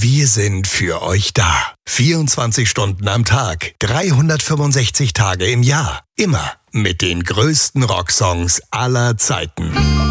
Wir sind für euch da. 24 Stunden am Tag, 365 Tage im Jahr. Immer mit den größten Rocksongs aller Zeiten.